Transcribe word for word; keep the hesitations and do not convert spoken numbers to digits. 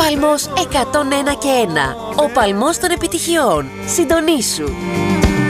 Πάλμος εκατόν ένα και ένα. Ο παλμός των επιτυχιών. Συντονίσου.